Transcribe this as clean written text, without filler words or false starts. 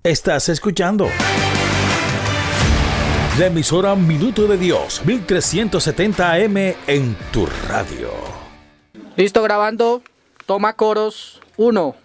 Estás escuchando la emisora Minuto de Dios, 1370 AM en tu radio. Listo, grabando. Toma coros 1.